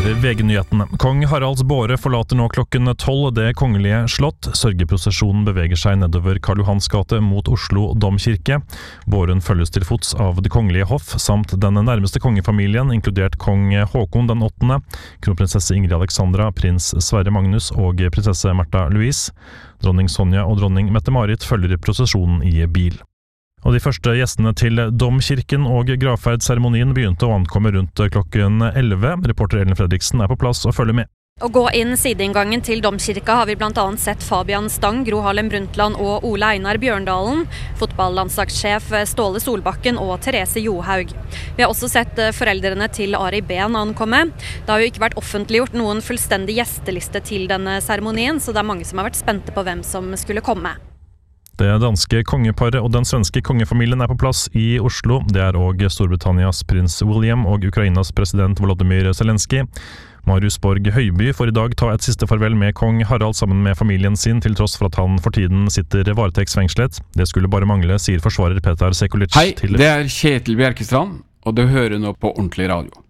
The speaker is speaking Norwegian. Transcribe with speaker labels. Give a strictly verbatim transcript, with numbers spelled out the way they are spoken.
Speaker 1: er V G-nyhetene. Kong Haralds båre forlater nå klokken tolv det kongelige slott. Sørgeprosesjonen beveger seg nedover Karl Johans gate mot Oslo domkirke. Båren følges til fots av det kongelige hoff, samt den nærmeste kongefamilien, inkludert kong Håkon den åttende, kronprinsesse Ingrid Alexandra, prins Sverre Magnus og prinsesse Märtha Louise. Dronning Sonja og dronning Mette-Marit følger prosesjonen i bil. Og de første gjestene til domkirken og gravferdsseremonien begynte å ankomme rundt klokken elleve. Reporter Ellen Fredriksen er på plass og følger med.
Speaker 2: Å gå inn sideinngangen til domkirka har vi blant annet sett Fabian Stang, Gro Harlem Brundtland og Ole Einar Bjørndalen, fotballandslagssjef Ståle Solbakken og Therese Johaug. Vi har også sett foreldrene til Ari Behn ankomme. Det har jo ikke vært offentliggjort noen fullstendig gjesteliste til denne seremonien, så det er mange som har vært spente på hvem som skulle komme.
Speaker 1: Det danske kongeparet og den svenske kongefamilien er på plass i Oslo. Det er også Storbritannias prins William og Ukrainas president Volodymyr Zelensky. Marius Borg Høiby får i dag ta et siste farvel med kong Harald sammen med familien sin, til tross for at han for tiden sitter varetektsfengslet. Det skulle bare mangle, sier forsvarer Petar Sekulic.
Speaker 3: Hei, det er Kjetil Bjerkestrand, og du hører nå på Ordentlig Radio.